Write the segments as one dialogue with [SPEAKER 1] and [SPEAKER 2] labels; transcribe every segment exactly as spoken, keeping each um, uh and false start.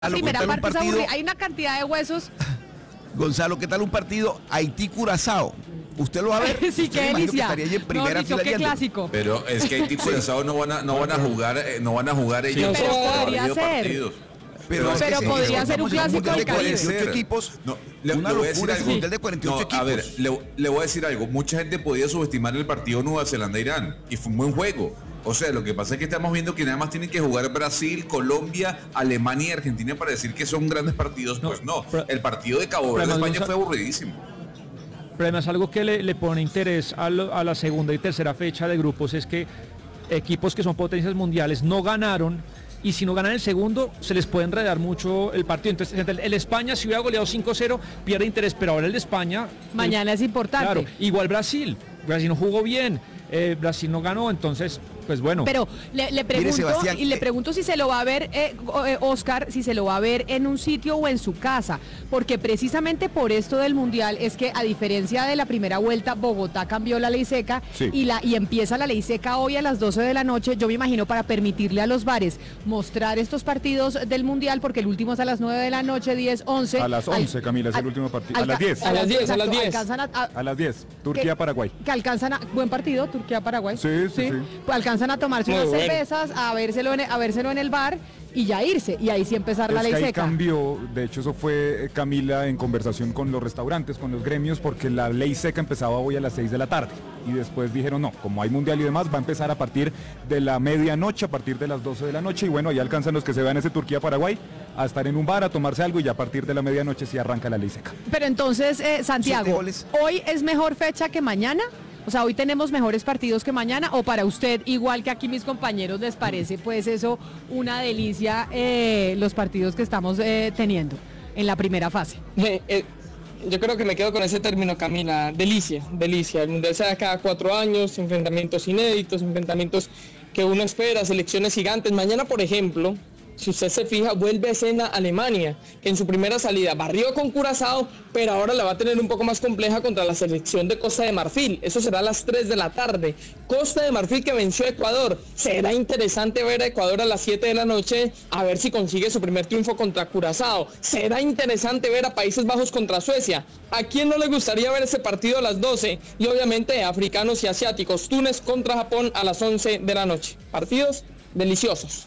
[SPEAKER 1] Gonzalo,
[SPEAKER 2] primera
[SPEAKER 1] ¿qué tal un
[SPEAKER 2] parte es
[SPEAKER 1] partido?
[SPEAKER 2] aburrida. Hay una cantidad de huesos.
[SPEAKER 1] Gonzalo, ¿qué tal un partido Haití-Curazao? ¿Usted lo va a ver?
[SPEAKER 2] Sí,
[SPEAKER 1] Usted
[SPEAKER 2] qué
[SPEAKER 1] me imagino que
[SPEAKER 2] delicia.
[SPEAKER 1] estaría ahí en
[SPEAKER 2] No,
[SPEAKER 1] primera
[SPEAKER 2] dicho,
[SPEAKER 1] fila
[SPEAKER 2] qué
[SPEAKER 1] viéndolo.
[SPEAKER 2] clásico.
[SPEAKER 3] Pero es que Haití y Curazao no van a, no van a jugar, eh, no van a jugar ellos.
[SPEAKER 2] Pero
[SPEAKER 3] han
[SPEAKER 2] podría
[SPEAKER 3] habido
[SPEAKER 2] ser.
[SPEAKER 3] partidos.
[SPEAKER 1] Pero,
[SPEAKER 2] Pero
[SPEAKER 1] es que
[SPEAKER 2] podría
[SPEAKER 1] estamos
[SPEAKER 2] ser un
[SPEAKER 1] en
[SPEAKER 2] clásico
[SPEAKER 1] mundial
[SPEAKER 2] del
[SPEAKER 1] de
[SPEAKER 2] Caribe.
[SPEAKER 1] cuarenta y ocho
[SPEAKER 3] Ser.
[SPEAKER 1] equipos.
[SPEAKER 3] No, le,
[SPEAKER 1] una
[SPEAKER 3] le voy a decir
[SPEAKER 1] locura el
[SPEAKER 3] algo.
[SPEAKER 1] mundial de cuarenta y ocho
[SPEAKER 3] No,
[SPEAKER 1] equipos.
[SPEAKER 3] a ver, le, le voy a decir algo. Mucha gente podía subestimar el partido Nueva Zelanda-Irán y fue un buen juego. O sea, lo que pasa es que estamos viendo que nada más tienen que jugar Brasil, Colombia, Alemania y Argentina para decir que son grandes partidos.
[SPEAKER 4] No,
[SPEAKER 3] Pues no,
[SPEAKER 4] pero-
[SPEAKER 3] el partido de Cabo
[SPEAKER 4] pero
[SPEAKER 3] Verde
[SPEAKER 4] además,
[SPEAKER 3] España
[SPEAKER 4] Gonzalo-
[SPEAKER 3] fue aburridísimo.
[SPEAKER 4] Pero además algo que le, le pone interés a, lo- a la segunda y tercera fecha de grupos es que equipos que son potencias mundiales no ganaron y si no ganan el segundo se les puede enredar mucho el partido. Entonces el, el España si hubiera goleado cinco cero pierde interés, pero ahora el de España...
[SPEAKER 2] Mañana
[SPEAKER 4] el-
[SPEAKER 2] es importante.
[SPEAKER 4] Claro, igual Brasil, Brasil no jugó bien, eh, Brasil no ganó, entonces pues bueno.
[SPEAKER 2] Pero le, le pregunto
[SPEAKER 1] Sebastián,
[SPEAKER 2] y le
[SPEAKER 1] eh,
[SPEAKER 2] pregunto si se lo va a ver, eh, o- eh, Oscar, si se lo va a ver en un sitio o en su casa, porque precisamente por esto del Mundial es que a diferencia de la primera vuelta, Bogotá cambió la ley seca
[SPEAKER 1] Sí.
[SPEAKER 2] y, la, y empieza la ley seca hoy a las doce de la noche, yo me imagino para permitirle a los bares mostrar estos partidos del Mundial, porque el último es a las nueve de la noche, diez, once.
[SPEAKER 5] A las once,
[SPEAKER 2] Al-
[SPEAKER 5] Camila, es el
[SPEAKER 2] al-
[SPEAKER 5] último partido. A
[SPEAKER 2] alca-
[SPEAKER 5] las diez.
[SPEAKER 2] A las diez,
[SPEAKER 6] a las
[SPEAKER 2] exacto,
[SPEAKER 6] diez.
[SPEAKER 2] alcanzan a- a-
[SPEAKER 5] A las diez. Turquía-Paraguay.
[SPEAKER 2] que alcanzan a, buen partido, Turquía-Paraguay.
[SPEAKER 5] Sí, sí, sí.
[SPEAKER 2] Pues alcanzan a tomarse
[SPEAKER 6] Muy
[SPEAKER 2] unas
[SPEAKER 6] bueno.
[SPEAKER 2] cervezas, a vérselo, en, a vérselo en el bar y ya irse. Y ahí sí empezar la
[SPEAKER 5] Es
[SPEAKER 2] ley
[SPEAKER 5] que ahí
[SPEAKER 2] seca.
[SPEAKER 5] cambió, de hecho eso fue eh, Camila en conversación con los restaurantes, con los gremios, porque la ley seca empezaba hoy a las seis de la tarde. Y después dijeron, no, como hay mundial y demás, va a empezar a partir de la medianoche, a partir de las doce de la noche. Y bueno, ahí alcanzan los que se vean ese Turquía-Paraguay a estar en un bar, a tomarse algo y ya a partir de la medianoche sí arranca la ley seca.
[SPEAKER 2] Pero entonces, eh,
[SPEAKER 1] Siete
[SPEAKER 2] Santiago,
[SPEAKER 1] goles.
[SPEAKER 2] ¿hoy es mejor fecha que mañana? O sea, ¿hoy tenemos mejores partidos que mañana? ¿O para usted, igual que aquí mis compañeros, les parece pues eso una delicia eh, los partidos que estamos eh, teniendo en la primera fase?
[SPEAKER 6] Eh, eh, yo creo que me quedo con ese término, Camila. Delicia, delicia. El mundial se da cada cuatro años, enfrentamientos inéditos, enfrentamientos que uno espera, selecciones gigantes. Mañana, por ejemplo, si usted se fija, vuelve a escena Alemania, que en su primera salida barrió con Curazao, pero ahora la va a tener un poco más compleja contra la selección de Costa de Marfil. Eso será a las tres de la tarde. Costa de Marfil que venció a Ecuador. Será interesante ver a Ecuador a las siete de la noche, a ver si consigue su primer triunfo contra Curazao. Será interesante ver a Países Bajos contra Suecia. ¿A quién no le gustaría ver ese partido a las doce? Y obviamente africanos y asiáticos. Túnez contra Japón a las once de la noche. Partidos deliciosos.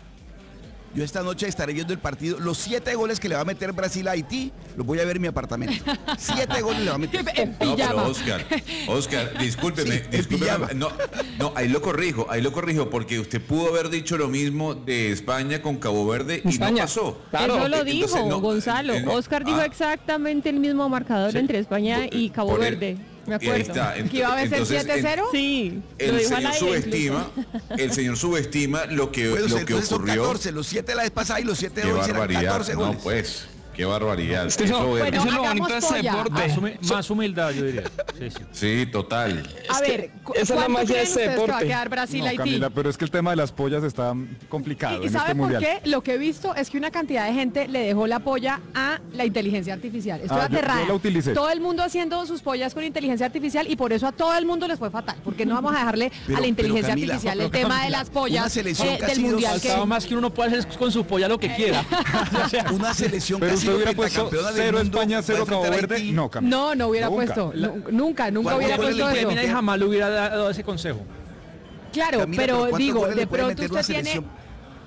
[SPEAKER 1] Yo esta noche estaré viendo el partido. Los siete goles que le va a meter Brasil a Haití, los voy a ver en mi apartamento. Siete goles le va a meter.
[SPEAKER 2] En
[SPEAKER 3] No, pero
[SPEAKER 2] pijama.
[SPEAKER 3] Oscar, Oscar, discúlpeme,
[SPEAKER 1] Sí, en
[SPEAKER 3] discúlpeme,
[SPEAKER 1] pijama.
[SPEAKER 3] no, no, ahí lo corrijo, ahí lo corrijo, porque usted pudo haber dicho lo mismo de España con Cabo Verde y
[SPEAKER 6] España.
[SPEAKER 3] no pasó.
[SPEAKER 6] Claro.
[SPEAKER 2] Eso lo
[SPEAKER 3] Entonces,
[SPEAKER 2] dijo
[SPEAKER 3] no,
[SPEAKER 2] Gonzalo.
[SPEAKER 3] eh, eh,
[SPEAKER 2] Oscar dijo
[SPEAKER 3] ah.
[SPEAKER 2] exactamente el mismo marcador
[SPEAKER 4] Sí.
[SPEAKER 2] entre España y Cabo
[SPEAKER 3] Por el-
[SPEAKER 2] Verde. Me
[SPEAKER 3] y ahí
[SPEAKER 2] acuerdo.
[SPEAKER 3] está.
[SPEAKER 2] ¿Que iba a ser
[SPEAKER 3] Entonces,
[SPEAKER 2] siete cero? Sí. lo
[SPEAKER 3] El
[SPEAKER 2] dijo al
[SPEAKER 3] señor
[SPEAKER 2] aire
[SPEAKER 3] subestima,
[SPEAKER 2] incluso.
[SPEAKER 3] el señor subestima lo que,
[SPEAKER 1] Bueno,
[SPEAKER 3] lo que
[SPEAKER 1] entonces son
[SPEAKER 3] ocurrió.
[SPEAKER 1] catorce, los siete de la vez pasada y los siete de
[SPEAKER 3] Qué
[SPEAKER 1] hoy serán
[SPEAKER 3] barbaridad,
[SPEAKER 1] catorce
[SPEAKER 3] no
[SPEAKER 1] goles.
[SPEAKER 3] pues, qué barbaridad.
[SPEAKER 6] Es que eso-
[SPEAKER 3] Eso es-
[SPEAKER 2] Bueno,
[SPEAKER 6] eso es lo
[SPEAKER 2] hagamos
[SPEAKER 6] bonito de este
[SPEAKER 2] polla.
[SPEAKER 6] deporte.
[SPEAKER 4] Más, humi- más humildad, yo diría. Sí, sí.
[SPEAKER 3] Sí, total.
[SPEAKER 2] A
[SPEAKER 6] Es que
[SPEAKER 2] ver, ¿cu-
[SPEAKER 6] esa es la
[SPEAKER 2] ¿cuánto
[SPEAKER 6] magia de
[SPEAKER 2] creen
[SPEAKER 6] este
[SPEAKER 2] ustedes que va a
[SPEAKER 6] deporte?
[SPEAKER 2] quedar
[SPEAKER 5] No,
[SPEAKER 2] Brasil-Haití?
[SPEAKER 5] Camila, pero es que el tema de las pollas está complicado
[SPEAKER 2] ¿Y
[SPEAKER 5] en
[SPEAKER 2] sabe
[SPEAKER 5] este
[SPEAKER 2] por
[SPEAKER 5] mundial.
[SPEAKER 2] qué? Lo que he visto es que una cantidad de gente le dejó la polla a la inteligencia artificial. Estoy
[SPEAKER 5] Ah, yo- yo
[SPEAKER 2] aterrada.
[SPEAKER 5] la utilicé.
[SPEAKER 2] Todo el mundo haciendo sus pollas con inteligencia artificial y por eso a todo el mundo les fue fatal. Porque no vamos a dejarle
[SPEAKER 1] Pero-
[SPEAKER 2] a la inteligencia
[SPEAKER 1] pero, Camila,
[SPEAKER 2] artificial
[SPEAKER 1] pero,
[SPEAKER 2] el tema de
[SPEAKER 1] Camila,
[SPEAKER 2] las
[SPEAKER 1] una
[SPEAKER 2] pollas
[SPEAKER 1] selección
[SPEAKER 2] eh,
[SPEAKER 1] que ha
[SPEAKER 2] del
[SPEAKER 1] sido
[SPEAKER 2] mundial. que-
[SPEAKER 4] Faltaba más que uno puede hacer con su polla lo que quiera. O sea,
[SPEAKER 1] Una selección
[SPEAKER 5] Pero
[SPEAKER 1] que ha
[SPEAKER 5] usted
[SPEAKER 1] sido
[SPEAKER 5] hubiera puesto
[SPEAKER 1] pentacampeona del
[SPEAKER 5] cero
[SPEAKER 1] mundo,
[SPEAKER 5] España,
[SPEAKER 1] va a
[SPEAKER 5] cero Cabo
[SPEAKER 1] enfrentar a
[SPEAKER 5] Verde.
[SPEAKER 1] Haití.
[SPEAKER 5] No, Camila.
[SPEAKER 2] No, no hubiera
[SPEAKER 5] Nunca.
[SPEAKER 2] puesto. Nu- Nunca, nunca
[SPEAKER 1] ¿Cuál
[SPEAKER 2] hubiera
[SPEAKER 1] gol
[SPEAKER 2] puesto
[SPEAKER 1] le
[SPEAKER 2] eso.
[SPEAKER 1] puede
[SPEAKER 4] Mena y jamás le hubiera dado ese consejo.
[SPEAKER 2] Claro,
[SPEAKER 1] Camila,
[SPEAKER 2] pero
[SPEAKER 1] ¿cuántos
[SPEAKER 2] digo,
[SPEAKER 1] goles
[SPEAKER 2] de
[SPEAKER 1] le puede
[SPEAKER 2] pronto
[SPEAKER 1] meter una
[SPEAKER 2] usted tiene...
[SPEAKER 1] selección?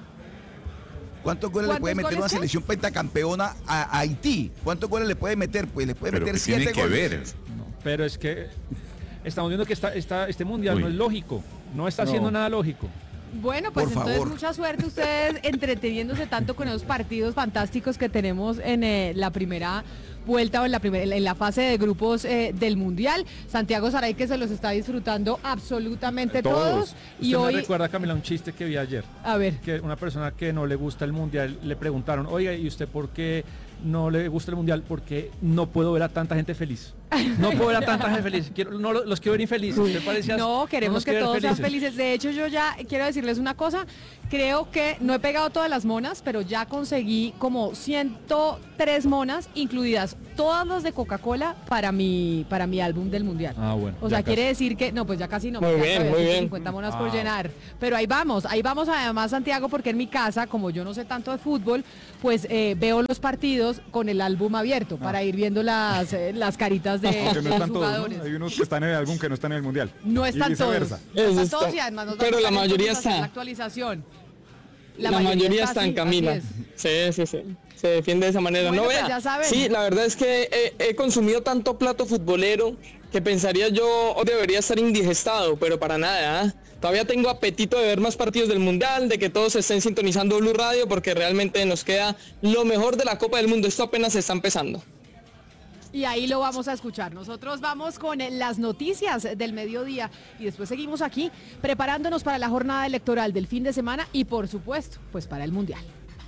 [SPEAKER 1] ¿Cuántos goles le
[SPEAKER 2] ¿Cuántos
[SPEAKER 1] puede meter
[SPEAKER 2] goles
[SPEAKER 1] una
[SPEAKER 2] qué?
[SPEAKER 1] selección pentacampeona a a Haití? ¿Cuántos goles le puede meter? Pues le puede
[SPEAKER 3] Pero
[SPEAKER 1] meter
[SPEAKER 3] que
[SPEAKER 1] siete
[SPEAKER 3] tiene que
[SPEAKER 1] goles.
[SPEAKER 3] ver.
[SPEAKER 4] Pero es que estamos viendo que esta, esta, este mundial
[SPEAKER 3] Uy.
[SPEAKER 4] no es lógico. No está
[SPEAKER 5] No.
[SPEAKER 4] haciendo nada lógico.
[SPEAKER 2] Bueno, pues
[SPEAKER 1] Por
[SPEAKER 2] entonces
[SPEAKER 1] favor.
[SPEAKER 2] mucha suerte ustedes entreteniéndose tanto con esos partidos fantásticos que tenemos en eh, la primera vuelta o en la primera en la fase de grupos eh, del Mundial. Santiago Saray que se los está disfrutando absolutamente todos,
[SPEAKER 5] Todos.
[SPEAKER 2] y
[SPEAKER 4] Usted
[SPEAKER 2] hoy
[SPEAKER 4] me recuerda, Camila, un chiste que vi ayer.
[SPEAKER 2] a ver,
[SPEAKER 4] Que una persona que no le gusta el mundial le preguntaron, oiga, ¿y usted por qué no le gusta el mundial? Porque no puedo ver a tanta gente feliz. No puedo ver a tanta gente feliz. Quiero, no lo- los quiero ver infelices. ¿Usted parecía-
[SPEAKER 2] no, queremos
[SPEAKER 4] los
[SPEAKER 2] que
[SPEAKER 4] quiero ver
[SPEAKER 2] todos sean felices. De hecho, yo ya quiero decirles una cosa. Creo que no he pegado todas las monas, pero ya conseguí como ciento tres monas, incluidas todas las de Coca-Cola para mi, para mi álbum del Mundial.
[SPEAKER 4] Ah, bueno.
[SPEAKER 2] O sea,
[SPEAKER 4] ya
[SPEAKER 2] quiere
[SPEAKER 4] casi.
[SPEAKER 2] decir que, no, pues ya casi no.
[SPEAKER 6] Muy
[SPEAKER 2] ya
[SPEAKER 6] bien,
[SPEAKER 2] todavía
[SPEAKER 6] muy
[SPEAKER 2] hay
[SPEAKER 6] bien.
[SPEAKER 2] cincuenta monas por
[SPEAKER 4] Ah.
[SPEAKER 2] llenar. Pero ahí vamos, ahí vamos además, Santiago, porque en mi casa, como yo no sé tanto de fútbol, pues eh, veo los partidos con el álbum abierto para ir viendo las, eh, las caritas de
[SPEAKER 5] Porque no
[SPEAKER 2] los
[SPEAKER 5] están todos,
[SPEAKER 2] jugadores.
[SPEAKER 5] ¿no? Hay unos que están en el álbum que no están en el mundial.
[SPEAKER 2] No
[SPEAKER 5] Y
[SPEAKER 2] están todos.
[SPEAKER 5] viceversa.
[SPEAKER 2] No están
[SPEAKER 6] Eso
[SPEAKER 2] todos
[SPEAKER 6] está.
[SPEAKER 2] y además nos
[SPEAKER 6] Pero
[SPEAKER 2] vamos
[SPEAKER 6] la
[SPEAKER 2] a
[SPEAKER 6] mayoría
[SPEAKER 2] hacer
[SPEAKER 6] está.
[SPEAKER 2] la actualización.
[SPEAKER 6] La, mayoría
[SPEAKER 2] está
[SPEAKER 6] están,
[SPEAKER 2] así,
[SPEAKER 6] Camila.
[SPEAKER 2] así
[SPEAKER 6] Sí, sí, sí. Se defiende de esa manera.
[SPEAKER 2] Bueno,
[SPEAKER 6] no
[SPEAKER 2] pues
[SPEAKER 6] vea.
[SPEAKER 2] ya saben.
[SPEAKER 6] Sí, la verdad es que he, he consumido tanto plato futbolero que pensaría yo o debería estar indigestado, pero para nada. ¿eh? Todavía tengo apetito de ver más partidos del Mundial, de que todos estén sintonizando Blue Radio, porque realmente nos queda lo mejor de la Copa del Mundo. Esto apenas se está empezando.
[SPEAKER 2] Y ahí lo vamos a escuchar. Nosotros vamos con eh, las noticias del mediodía y después seguimos aquí preparándonos para la jornada electoral del fin de semana y por supuesto, pues para el Mundial.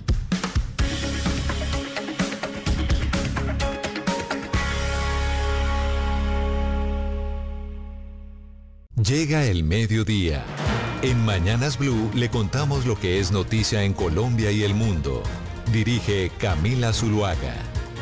[SPEAKER 7] Llega el mediodía. En Mañanas Blue le contamos lo que es noticia en Colombia y el mundo. Dirige Camila Zuluaga.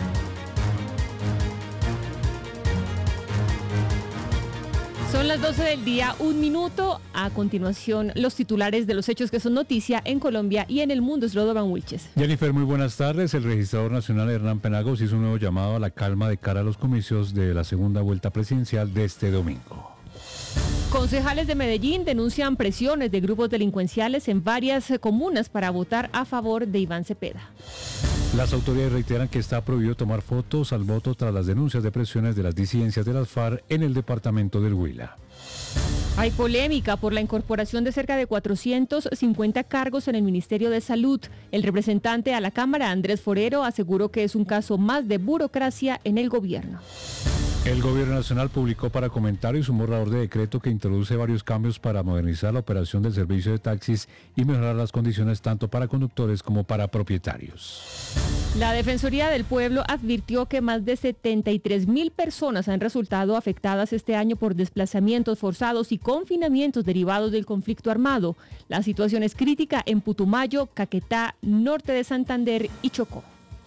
[SPEAKER 8] Son las doce del día, un minuto. A continuación, los titulares de los hechos que son noticia en Colombia y en el mundo. Es Rodovan Wilches.
[SPEAKER 9] Jennifer, muy buenas tardes. El registrador nacional Hernán Penagos hizo un nuevo llamado a la calma de cara a los comicios de la segunda vuelta presidencial de este domingo.
[SPEAKER 8] Concejales de Medellín denuncian presiones de grupos delincuenciales en varias comunas para votar a favor de Iván Cepeda.
[SPEAKER 9] Las autoridades reiteran que está prohibido tomar fotos al voto tras las denuncias de presiones de las disidencias de las FARC en el departamento del Huila.
[SPEAKER 8] Hay polémica por la incorporación de cerca de cuatrocientos cincuenta cargos en el Ministerio de Salud. El representante a la Cámara, Andrés Forero, aseguró que es un caso más de burocracia en el gobierno.
[SPEAKER 9] El gobierno nacional publicó para comentarios un borrador de decreto que introduce varios cambios para modernizar la operación del servicio de taxis y mejorar las condiciones tanto para conductores como para propietarios.
[SPEAKER 8] La Defensoría del Pueblo advirtió que más de setenta y tres mil personas han resultado afectadas este año por desplazamientos forzados y confinamientos derivados del conflicto armado. La situación es crítica en Putumayo, Caquetá, norte de Santander y Chocó.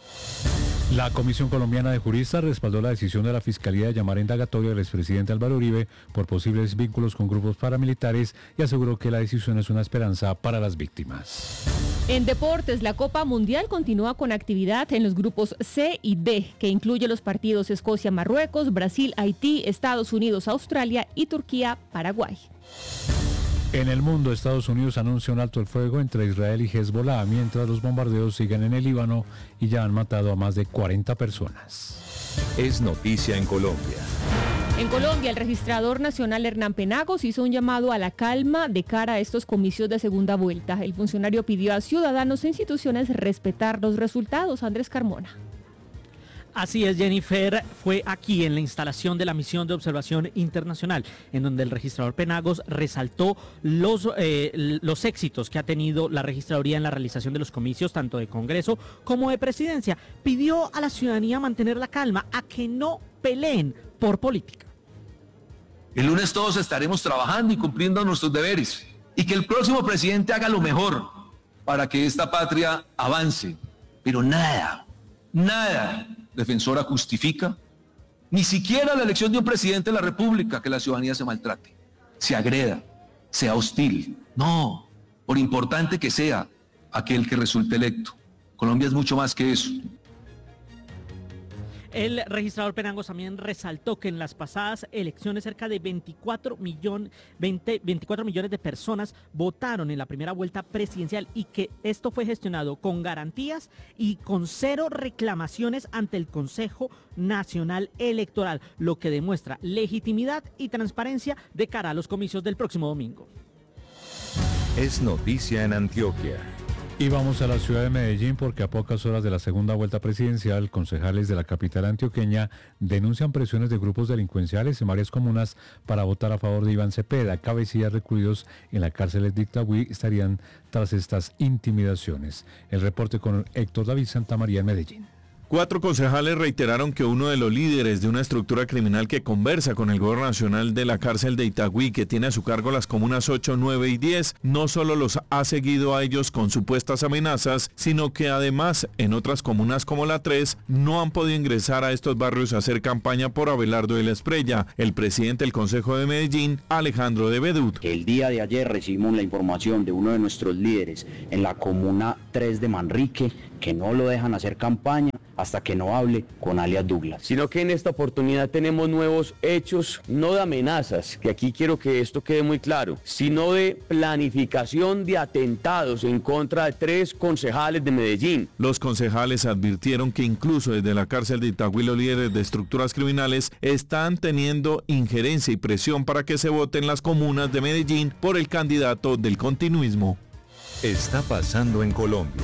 [SPEAKER 9] La Comisión Colombiana de Juristas respaldó la decisión de la Fiscalía de llamar a indagatoria al expresidente Álvaro Uribe por posibles vínculos con grupos paramilitares y aseguró que la decisión es una esperanza para las víctimas.
[SPEAKER 8] En deportes, la Copa Mundial continúa con actividad en los grupos C y D, que incluye los partidos Escocia-Marruecos, Brasil-Haití, Estados Unidos-Australia y Turquía-Paraguay.
[SPEAKER 9] En el mundo, Estados Unidos anuncia un alto el fuego entre Israel y Hezbollah, mientras los bombardeos siguen en el Líbano y ya han matado a más de cuarenta personas.
[SPEAKER 7] Es noticia en Colombia.
[SPEAKER 8] En Colombia, el registrador nacional Hernán Penagos hizo un llamado a la calma de cara a estos comicios de segunda vuelta. El funcionario pidió a ciudadanos e instituciones respetar los resultados. Andrés Carmona.
[SPEAKER 10] Así es, Jennifer, fue aquí en la instalación de la misión de observación internacional, en donde el registrador Penagos resaltó los, eh, los éxitos que ha tenido la registraduría en la realización de los comicios, tanto de Congreso como de Presidencia. Pidió a la ciudadanía mantener la calma, a que no peleen por política.
[SPEAKER 11] El lunes todos estaremos trabajando y cumpliendo nuestros deberes, y que el próximo presidente haga lo mejor para que esta patria avance, pero nada, nada defensora justifica, ni siquiera la elección de un presidente de la República, que la ciudadanía se maltrate, se agreda, sea hostil. No, por importante que sea aquel que resulte electo. Colombia es mucho más que eso.
[SPEAKER 10] El registrador Penagos también resaltó que en las pasadas elecciones cerca de veinticuatro, millón, veinte, veinticuatro millones de personas votaron en la primera vuelta presidencial y que esto fue gestionado con garantías y con cero reclamaciones ante el Consejo Nacional Electoral, lo que demuestra legitimidad y transparencia de cara a los comicios del próximo domingo.
[SPEAKER 7] Es noticia en Antioquia.
[SPEAKER 9] Y vamos a la ciudad de Medellín porque a pocas horas de la segunda vuelta presidencial, concejales de la capital antioqueña denuncian presiones de grupos delincuenciales en varias comunas para votar a favor de Iván Cepeda. Cabecillas recluidos en la cárcel de Itagüí estarían tras estas intimidaciones. El reporte con Héctor David Santamaría en Medellín.
[SPEAKER 12] Cuatro concejales reiteraron que uno de los líderes de una estructura criminal que conversa con el gobierno nacional de la cárcel de Itagüí, que tiene a su cargo las comunas ocho, nueve y diez, no solo los ha seguido a ellos con supuestas amenazas, sino que además en otras comunas como la tres no han podido ingresar a estos barrios a hacer campaña por Abelardo de la Espriella. El presidente del Consejo de Medellín, Alejandro de Bedut.
[SPEAKER 13] El día de ayer recibimos la información de uno de nuestros líderes en la comuna tres de Manrique, que no lo dejan hacer campaña hasta que no hable con alias Douglas.
[SPEAKER 14] Sino que en esta oportunidad tenemos nuevos hechos, no de amenazas, que aquí quiero que esto quede muy claro, sino de planificación de atentados en contra de tres concejales de Medellín.
[SPEAKER 12] Los concejales advirtieron que incluso desde la cárcel de Itagüí los líderes de estructuras criminales están teniendo injerencia y presión para que se vote en las comunas de Medellín por el candidato del continuismo.
[SPEAKER 7] Está pasando en Colombia.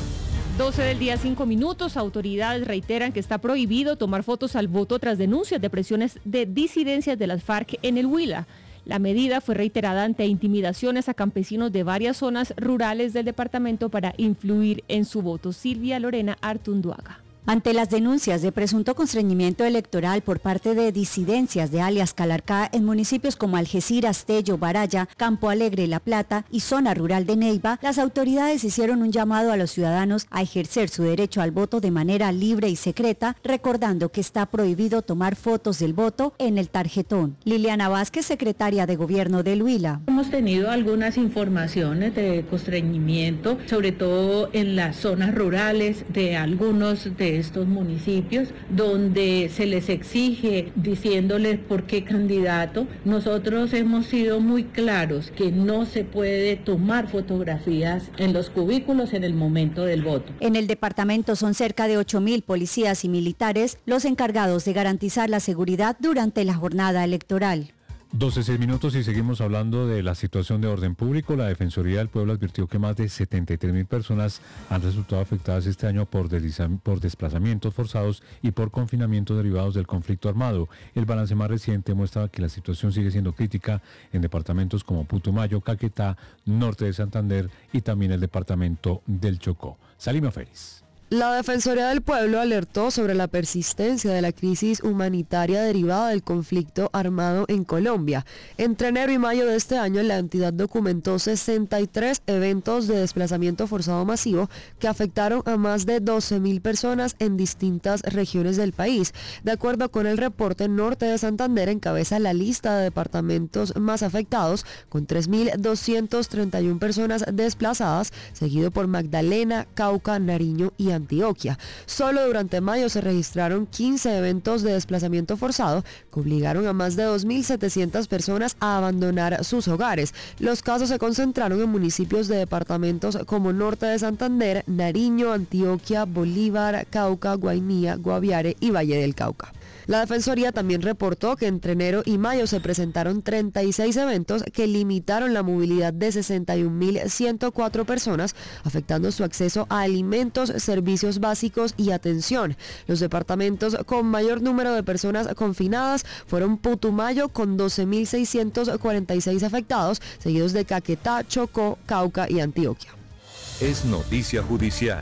[SPEAKER 8] doce del día, cinco minutos. Autoridades reiteran que está prohibido tomar fotos al voto tras denuncias de presiones de disidencias de las FARC en el Huila. La medida fue reiterada ante intimidaciones a campesinos de varias zonas rurales del departamento para influir en su voto. Silvia Lorena Artunduaga.
[SPEAKER 15] Ante las denuncias de presunto constreñimiento electoral por parte de disidencias de alias Calarcá en municipios como Algeciras, Tello, Baraya, Campo Alegre, La Plata y zona rural de Neiva, las autoridades hicieron un llamado a los ciudadanos a ejercer su derecho al voto de manera libre y secreta, recordando que está prohibido tomar fotos del voto en el tarjetón. Liliana Vázquez, secretaria de Gobierno del Huila.
[SPEAKER 16] Hemos tenido algunas informaciones de constreñimiento, sobre todo en las zonas rurales de algunos de estos municipios, donde se les exige diciéndoles por qué candidato. Nosotros hemos sido muy claros que no se puede tomar fotografías en los cubículos en el momento del voto.
[SPEAKER 15] En el departamento son cerca de ocho mil policías y militares los encargados de garantizar la seguridad durante la jornada electoral.
[SPEAKER 9] doce, seis minutos y seguimos hablando de la situación de orden público. La Defensoría del Pueblo advirtió que más de setenta y tres mil personas han resultado afectadas este año por, por desplazamientos forzados y por confinamiento derivados del conflicto armado. El balance más reciente muestra que la situación sigue siendo crítica en departamentos como Putumayo, Caquetá, Norte de Santander y también el departamento del Chocó. Salima Félix.
[SPEAKER 17] La Defensoría del Pueblo alertó sobre la persistencia de la crisis humanitaria derivada del conflicto armado en Colombia. Entre enero y mayo de este año, la entidad documentó sesenta y tres eventos de desplazamiento forzado masivo que afectaron a más de doce mil personas en distintas regiones del país. De acuerdo con el reporte, Norte de Santander encabeza la lista de departamentos más afectados, con tres mil doscientas treinta y una personas desplazadas, seguido por Magdalena, Cauca, Nariño y Antioquia. Solo durante mayo se registraron quince eventos de desplazamiento forzado que obligaron a más de dos mil setecientas personas a abandonar sus hogares. Los casos se concentraron en municipios de departamentos como Norte de Santander, Nariño, Antioquia, Bolívar, Cauca, Guainía, Guaviare y Valle del Cauca. La Defensoría también reportó que entre enero y mayo se presentaron treinta y seis eventos que limitaron la movilidad de sesenta y un mil ciento cuatro personas, afectando su acceso a alimentos, servicios básicos y atención. Los departamentos con mayor número de personas confinadas fueron Putumayo con doce mil seiscientos cuarenta y seis afectados, seguidos de Caquetá, Chocó, Cauca y Antioquia.
[SPEAKER 7] Es noticia judicial.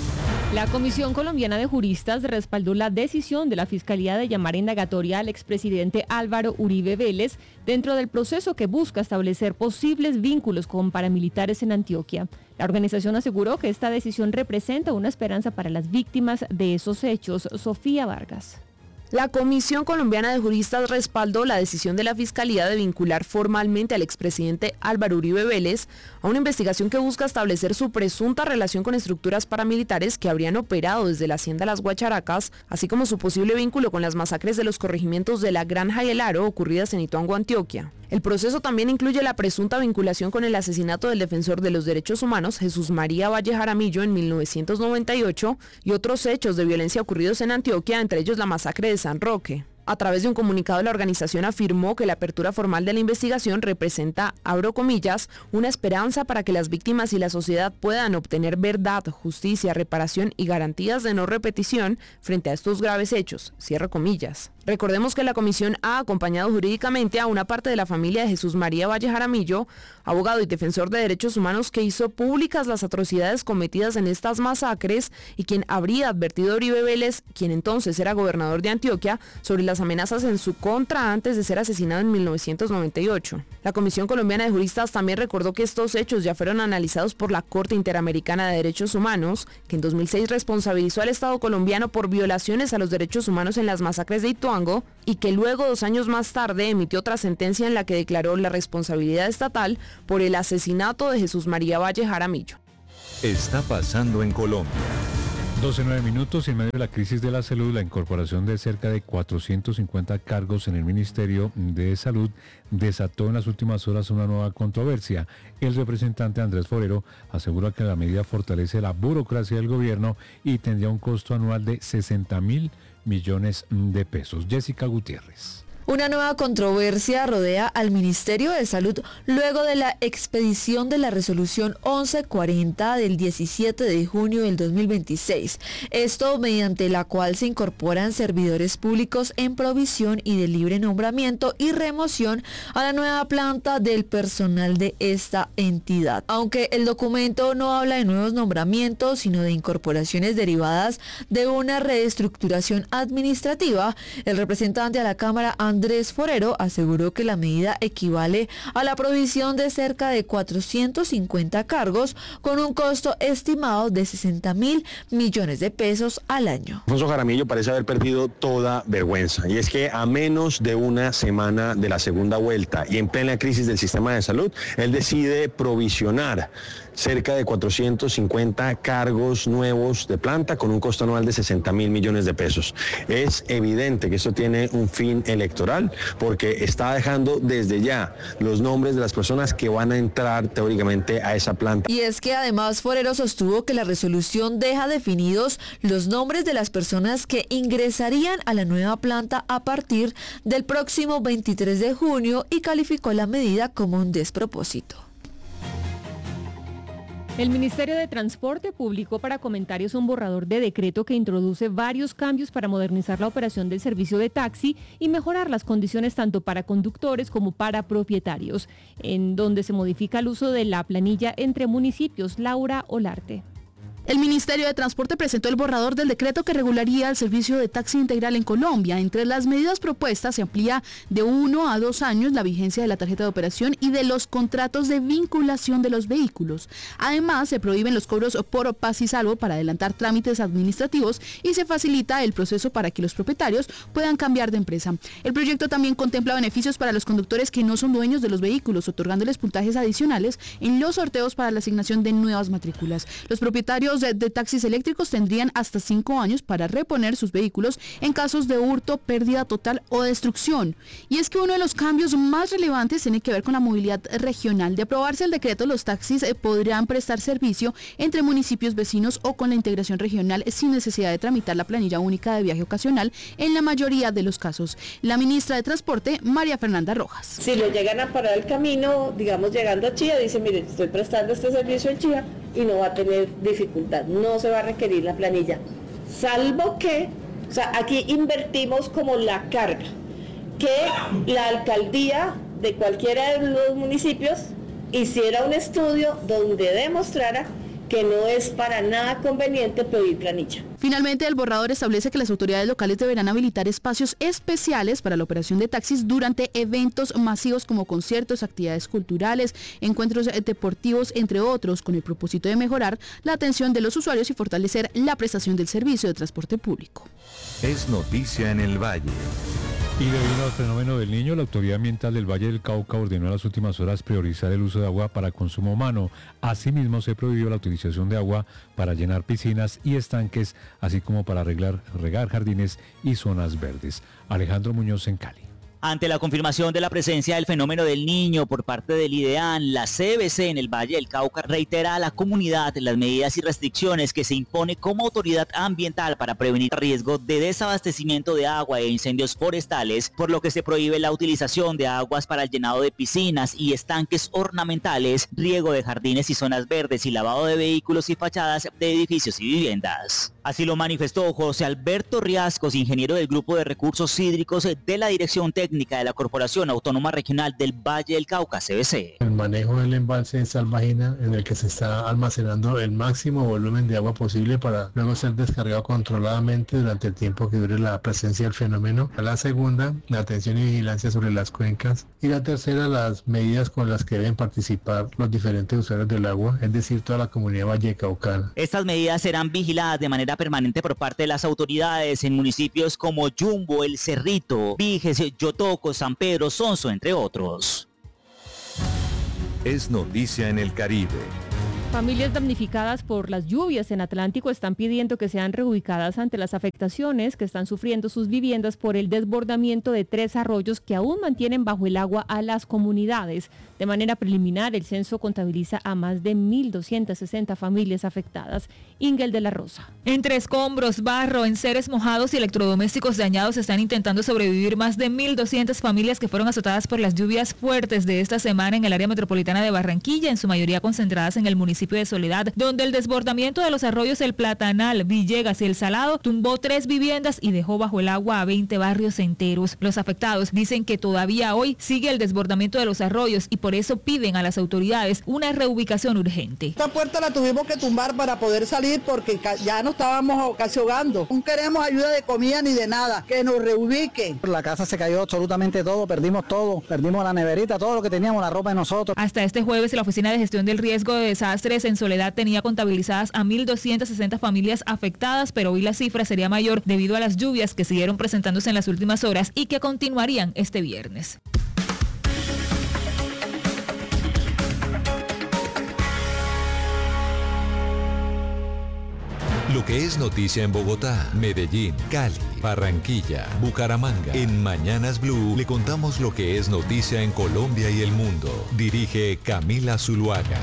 [SPEAKER 8] La Comisión Colombiana de Juristas respaldó la decisión de la Fiscalía de llamar indagatoria al expresidente Álvaro Uribe Vélez dentro del proceso que busca establecer posibles vínculos con paramilitares en Antioquia. La organización aseguró que esta decisión representa una esperanza para las víctimas de esos hechos. Sofía Vargas.
[SPEAKER 18] La Comisión Colombiana de Juristas respaldó la decisión de la Fiscalía de vincular formalmente al expresidente Álvaro Uribe Vélez a una investigación que busca establecer su presunta relación con estructuras paramilitares que habrían operado desde la Hacienda Las Guacharacas, así como su posible vínculo con las masacres de los corregimientos de La Granja y El Aro ocurridas en Ituango, Antioquia. El proceso también incluye la presunta vinculación con el asesinato del defensor de los derechos humanos Jesús María Valle Jaramillo en mil novecientos noventa y ocho y otros hechos de violencia ocurridos en Antioquia, entre ellos la masacre de San Roque. A través de un comunicado, la organización afirmó que la apertura formal de la investigación representa, abro comillas, una esperanza para que las víctimas y la sociedad puedan obtener verdad, justicia, reparación y garantías de no repetición frente a estos graves hechos, cierro comillas. Recordemos que la comisión ha acompañado jurídicamente a una parte de la familia de Jesús María Valle Jaramillo, abogado y defensor de derechos humanos que hizo públicas las atrocidades cometidas en estas masacres y quien habría advertido a Uribe Vélez, quien entonces era gobernador de Antioquia, sobre las amenazas en su contra antes de ser asesinado en mil novecientos noventa y ocho. La Comisión Colombiana de Juristas también recordó que estos hechos ya fueron analizados por la Corte Interamericana de Derechos Humanos, que en dos mil seis responsabilizó al Estado colombiano por violaciones a los derechos humanos en las masacres de Ituango, y que luego, dos años más tarde, emitió otra sentencia en la que declaró la responsabilidad estatal por el asesinato de Jesús María Valle Jaramillo.
[SPEAKER 7] Está pasando en Colombia.
[SPEAKER 9] doce nueve minutos y en medio de la crisis de la salud, la incorporación de cerca de cuatrocientos cincuenta cargos en el Ministerio de Salud desató en las últimas horas una nueva controversia. El representante Andrés Forero asegura que la medida fortalece la burocracia del gobierno y tendría un costo anual de sesenta mil millones de pesos. Jessica Gutiérrez.
[SPEAKER 19] Una nueva controversia rodea al Ministerio de Salud luego de la expedición de la resolución once cuarenta del diecisiete de junio del dos mil veintiséis. Esto mediante la cual se incorporan servidores públicos en provisión y de libre nombramiento y remoción a la nueva planta del personal de esta entidad. Aunque el documento no habla de nuevos nombramientos, sino de incorporaciones derivadas de una reestructuración administrativa, el representante a la Cámara, Andrés Forero, aseguró que la medida equivale a la provisión de cerca de cuatrocientos cincuenta cargos con un costo estimado de sesenta mil millones de pesos al año.
[SPEAKER 20] Alfonso Jaramillo parece haber perdido toda vergüenza, y es que a menos de una semana de la segunda vuelta y en plena crisis del sistema de salud, él decide provisionar cerca de cuatrocientos cincuenta cargos nuevos de planta con un costo anual de sesenta mil millones de pesos. Es evidente que esto tiene un fin electoral porque está dejando desde ya los nombres de las personas que van a entrar teóricamente a esa planta.
[SPEAKER 19] Y es que además Forero sostuvo que la resolución deja definidos los nombres de las personas que ingresarían a la nueva planta a partir del próximo veintitrés de junio y calificó la medida como un despropósito.
[SPEAKER 8] El Ministerio de Transporte publicó para comentarios un borrador de decreto que introduce varios cambios para modernizar la operación del servicio de taxi y mejorar las condiciones tanto para conductores como para propietarios, en donde se modifica el uso de la planilla entre municipios. Laura Olarte.
[SPEAKER 21] El Ministerio de Transporte presentó el borrador del decreto que regularía el servicio de taxi integral en Colombia. Entre las medidas propuestas se amplía de uno a dos años la vigencia de la tarjeta de operación y de los contratos de vinculación de los vehículos. Además, se prohíben los cobros por paz y salvo para adelantar trámites administrativos y se facilita el proceso para que los propietarios puedan cambiar de empresa. El proyecto también contempla beneficios para los conductores que no son dueños de los vehículos, otorgándoles puntajes adicionales en los sorteos para la asignación de nuevas matrículas. Los propietarios De, de taxis eléctricos tendrían hasta cinco años para reponer sus vehículos en casos de hurto, pérdida total o destrucción. Y es que uno de los cambios más relevantes tiene que ver con la movilidad regional. De aprobarse el decreto, los taxis eh, podrán prestar servicio entre municipios vecinos o con la integración regional sin necesidad de tramitar la planilla única de viaje ocasional en la mayoría de los casos. La ministra de Transporte, María Fernanda Rojas.
[SPEAKER 22] Si lo llegan a parar el camino, digamos llegando a Chía, dice, mire, estoy prestando este servicio en Chía y no va a tener dificultad, no se va a requerir la planilla, salvo que, o sea, aquí invertimos como la carga, que la alcaldía de cualquiera de los municipios hiciera un estudio donde demostrara que no es para nada conveniente pedir planilla.
[SPEAKER 21] Finalmente, el borrador establece que las autoridades locales deberán habilitar espacios especiales para la operación de taxis durante eventos masivos como conciertos, actividades culturales, encuentros deportivos, entre otros, con el propósito de mejorar la atención de los usuarios y fortalecer la prestación del servicio de transporte público.
[SPEAKER 7] Es noticia en el Valle.
[SPEAKER 9] Y debido al fenómeno del Niño, la Autoridad Ambiental del Valle del Cauca ordenó en las últimas horas priorizar el uso de agua para consumo humano. Asimismo, se prohibió la utilización de agua para llenar piscinas y estanques, así como para arreglar, regar jardines y zonas verdes. Alejandro Muñoz en Cali.
[SPEAKER 1] Ante la confirmación de la presencia del fenómeno del Niño por parte del IDEAN, la C B C en el Valle del Cauca reitera a la comunidad las medidas y restricciones que se impone como autoridad ambiental para prevenir riesgo de desabastecimiento de agua e incendios forestales, por lo que se prohíbe la utilización de aguas para el llenado de piscinas y estanques ornamentales, riego de jardines y zonas verdes y lavado de vehículos y fachadas de edificios y viviendas. Así lo manifestó José Alberto Riascos, ingeniero del Grupo de Recursos Hídricos de la Dirección Técnica de la Corporación Autónoma Regional del Valle del Cauca, C B C.
[SPEAKER 3] El manejo del embalse de Salvajina, en el que se está almacenando el máximo volumen de agua posible para luego ser descargado controladamente durante el tiempo que dure la presencia del fenómeno. La segunda, la atención y vigilancia sobre las cuencas. Y la tercera, las medidas con las que deben participar los diferentes usuarios del agua, es decir, toda la comunidad vallecaucana.
[SPEAKER 1] Estas medidas serán vigiladas de manera permanente por parte de las autoridades en municipios como Yumbo, El Cerrito, Viges, Yotoco, San Pedro, Sonso, entre otros.
[SPEAKER 7] Es noticia en el Caribe.
[SPEAKER 8] Familias damnificadas por las lluvias en Atlántico están pidiendo que sean reubicadas ante las afectaciones que están sufriendo sus viviendas por el desbordamiento de tres arroyos que aún mantienen bajo el agua a las comunidades. De manera preliminar, el censo contabiliza a más de mil doscientas sesenta familias afectadas. Ingel de la Rosa.
[SPEAKER 23] Entre escombros, barro, enseres mojados y electrodomésticos dañados están intentando sobrevivir más de mil doscientas familias que fueron azotadas por las lluvias fuertes de esta semana en el área metropolitana de Barranquilla, en su mayoría concentradas en el municipio de Soledad, donde el desbordamiento de los arroyos El Platanal, Villegas y El Salado tumbó tres viviendas y dejó bajo el agua a veinte barrios enteros. Los afectados dicen que todavía hoy sigue el desbordamiento de los arroyos y por eso piden a las autoridades una reubicación urgente.
[SPEAKER 24] Esta puerta la tuvimos que tumbar para poder salir porque ya no estábamos casi ahogando. No queremos ayuda de comida ni de nada, que nos reubiquen.
[SPEAKER 25] La casa se cayó absolutamente todo, perdimos todo, perdimos la neverita, todo lo que teníamos, la ropa de nosotros.
[SPEAKER 23] Hasta este jueves la Oficina de Gestión del Riesgo de Desastres en Soledad tenía contabilizadas a mil doscientas sesenta familias afectadas, pero hoy la cifra sería mayor debido a las lluvias que siguieron presentándose en las últimas horas y que continuarían este viernes.
[SPEAKER 7] Lo que es noticia en Bogotá, Medellín, Cali, Barranquilla, Bucaramanga. En Mañanas Blue le contamos lo que es noticia en Colombia y el mundo. Dirige Camila Zuluaga.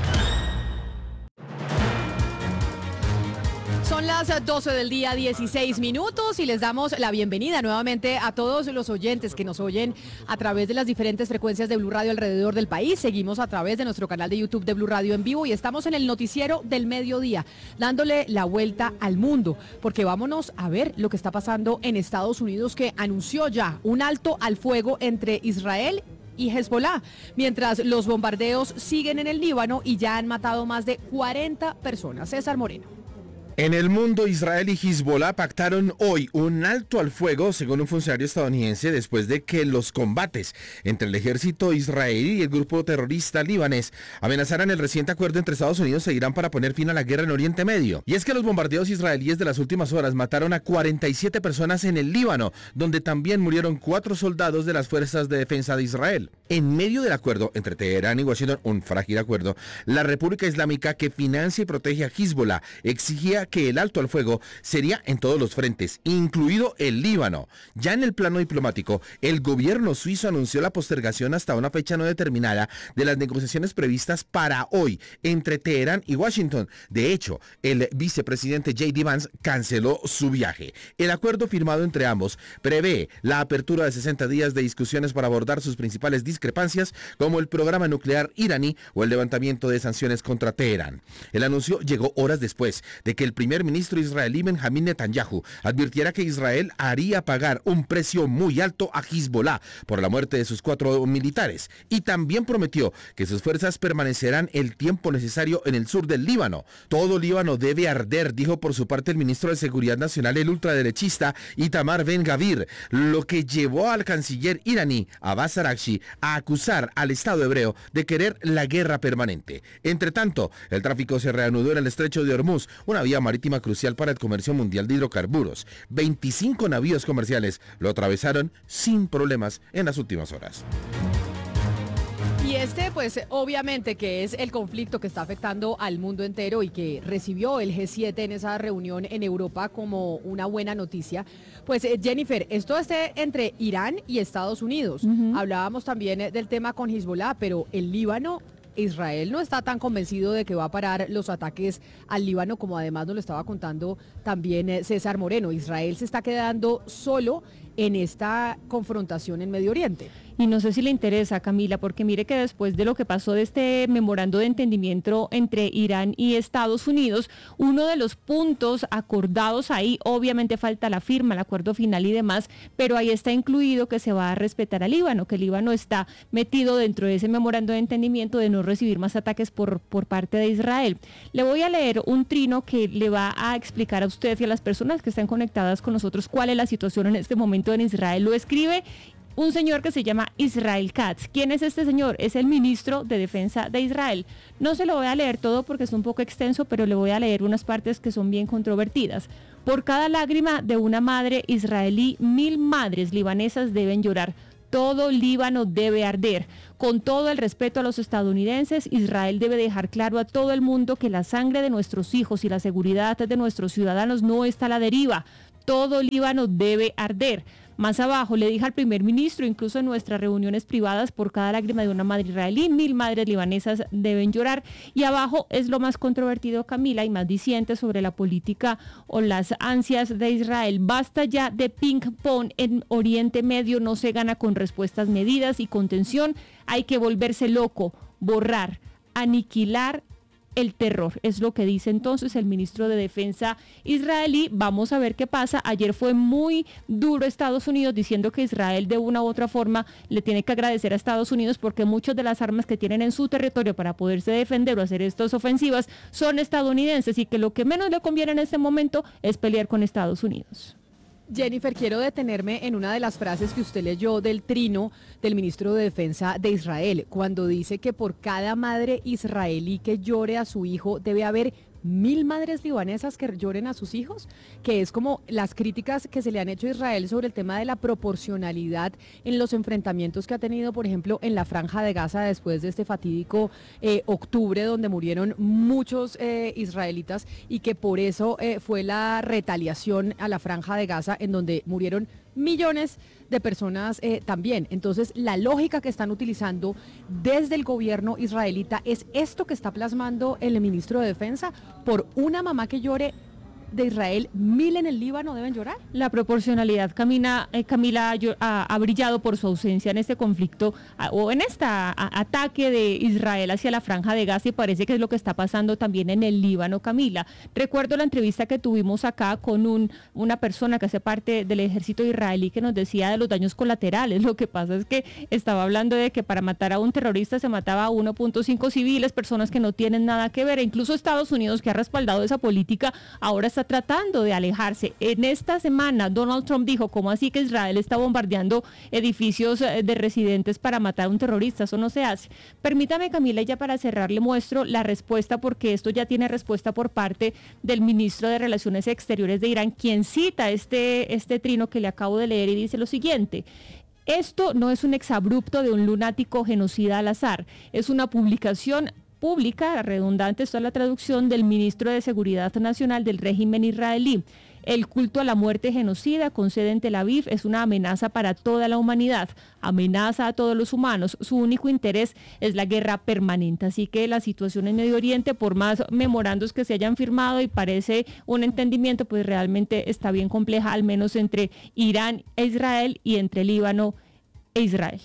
[SPEAKER 2] Son las doce del día, dieciséis minutos, y les damos la bienvenida nuevamente a todos los oyentes que nos oyen a través de las diferentes frecuencias de Blue Radio alrededor del país. Seguimos a través de nuestro canal de YouTube de Blue Radio en vivo y estamos en el noticiero del mediodía, dándole la vuelta al mundo, porque vámonos a ver lo que está pasando en Estados Unidos, que anunció ya un alto al fuego entre Israel y Hezbollah, mientras los bombardeos siguen en el Líbano y ya han matado más de cuarenta personas. César Moreno.
[SPEAKER 26] En el mundo, Israel y Hezbollah pactaron hoy un alto al fuego, según un funcionario estadounidense, después de que los combates entre el ejército israelí y el grupo terrorista libanés amenazaran el reciente acuerdo entre Estados Unidos e Irán para poner fin a la guerra en Oriente Medio. Y es que los bombardeos israelíes de las últimas horas mataron a cuarenta y siete personas en el Líbano, donde también murieron cuatro soldados de las fuerzas de defensa de Israel. En medio del acuerdo entre Teherán y Washington, un frágil acuerdo, la República Islámica, que financia y protege a Hezbollah, exigía que el alto al fuego sería en todos los frentes, incluido el Líbano. Ya en el plano diplomático, el gobierno suizo anunció la postergación hasta una fecha no determinada de las negociaciones previstas para hoy entre Teherán y Washington. De hecho, el vicepresidente J D Vance canceló su viaje. El acuerdo firmado entre ambos prevé la apertura de sesenta días de discusiones para abordar sus principales discrepancias, como el programa nuclear iraní o el levantamiento de sanciones contra Teherán. El anuncio llegó horas después de que el primer ministro israelí Benjamín Netanyahu advirtiera que Israel haría pagar un precio muy alto a Hezbollah por la muerte de sus cuatro militares, y también prometió que sus fuerzas permanecerán el tiempo necesario en el sur del Líbano. Todo Líbano debe arder, dijo por su parte el ministro de Seguridad Nacional, el ultraderechista Itamar Ben-Gavir, lo que llevó al canciller iraní Abbas Araghchi a acusar al Estado hebreo de querer la guerra permanente. Entre tanto, el tráfico se reanudó en el estrecho de Hormuz, una vía marítima crucial para el comercio mundial de hidrocarburos. veinticinco navíos comerciales lo atravesaron sin problemas en las últimas horas.
[SPEAKER 2] Y es Este, pues, obviamente que es el conflicto que está afectando al mundo entero y que recibió el G siete en esa reunión en Europa como una buena noticia. Pues, eh, Jennifer, esto esté entre Irán y Estados Unidos. Uh-huh. Hablábamos también eh, del tema con Hezbollah, pero el Líbano... Israel no está tan convencido de que va a parar los ataques al Líbano, como además nos lo estaba contando también eh, César Moreno. Israel se está quedando solo en esta confrontación en Medio Oriente.
[SPEAKER 8] Y no sé si le interesa, Camila, porque mire que después de lo que pasó de este memorando de entendimiento entre Irán y Estados Unidos, uno de los puntos acordados ahí, obviamente falta la firma, el acuerdo final y demás, pero ahí está incluido que se va a respetar al Líbano, que el Líbano está metido dentro de ese memorando de entendimiento de no recibir más ataques por, por parte de Israel. Le voy a leer un trino que le va a explicar a usted y a las personas que están conectadas con nosotros cuál es la situación en este momento en Israel. Lo escribe un señor que se llama Israel Katz. ¿Quién es este señor? Es el ministro de Defensa de Israel. No se lo voy a leer todo porque es un poco extenso, pero le voy a leer unas partes que son bien controvertidas. Por cada lágrima de una madre israelí, mil madres libanesas deben llorar. Todo Líbano debe arder. Con todo el respeto a los estadounidenses, Israel debe dejar claro a todo el mundo que la sangre de nuestros hijos y la seguridad de nuestros ciudadanos no está a la deriva. Todo Líbano debe arder. Más abajo le dije al primer ministro, incluso en nuestras reuniones privadas, por cada lágrima de una madre israelí, mil madres libanesas deben llorar. Y abajo es lo más controvertido, Camila, y más diciente sobre la política o las ansias de Israel. Basta ya de ping-pong en Oriente Medio, no se gana con respuestas medidas y contención. Hay que volverse loco, borrar, aniquilar el terror, es lo que dice entonces el ministro de Defensa israelí. Vamos a ver qué pasa. Ayer fue muy duro Estados Unidos diciendo que Israel de una u otra forma le tiene que agradecer a Estados Unidos porque muchas de las armas que tienen en su territorio para poderse defender o hacer estas ofensivas son estadounidenses y que lo que menos le conviene en este momento es pelear con Estados Unidos.
[SPEAKER 2] Jennifer, quiero detenerme en una de las frases que usted leyó del trino del ministro de Defensa de Israel, cuando dice que por cada madre israelí que llore a su hijo debe haber mil madres libanesas que lloren a sus hijos, que es como las críticas que se le han hecho a Israel sobre el tema de la proporcionalidad en los enfrentamientos que ha tenido, por ejemplo, en la Franja de Gaza después de este fatídico eh, octubre donde murieron muchos eh, israelitas y que por eso eh, fue la retaliación a la Franja de Gaza en donde murieron millones de personas eh, también. Entonces, la lógica que están utilizando desde el gobierno israelita es esto que está plasmando el ministro de Defensa. Por una mamá que llore de Israel, mil en el Líbano deben llorar.
[SPEAKER 8] La proporcionalidad, Camila, eh, Camila ha, ha brillado por su ausencia en este conflicto a, o en este ataque de Israel hacia la Franja de Gaza, y parece que es lo que está pasando también en el Líbano, Camila. Recuerdo la entrevista que tuvimos acá con un, una persona que hace parte del ejército israelí que nos decía de los daños colaterales. Lo que pasa es que estaba hablando de que para matar a un terrorista se mataba a uno punto cinco civiles, personas que no tienen nada que ver, e incluso Estados Unidos, que ha respaldado esa política, ahora está tratando de alejarse. En esta semana Donald Trump dijo, ¿cómo así que Israel está bombardeando edificios de residentes para matar a un terrorista? Eso no se hace. Permítame, Camila, ya para cerrar le muestro la respuesta, porque esto ya tiene respuesta por parte del ministro de Relaciones Exteriores de Irán, quien cita este, este trino que le acabo de leer y dice lo siguiente: esto no es un exabrupto de un lunático genocida al azar, es una publicación pública, redundante, esto es la traducción del ministro de Seguridad Nacional del régimen israelí. El culto a la muerte genocida con sede en Tel Aviv es una amenaza para toda la humanidad, amenaza a todos los humanos. Su único interés es la guerra permanente. Así que la situación en Medio Oriente, por más memorandos que se hayan firmado y parece un entendimiento, pues realmente está bien compleja, al menos entre Irán e Israel y entre Líbano e Israel.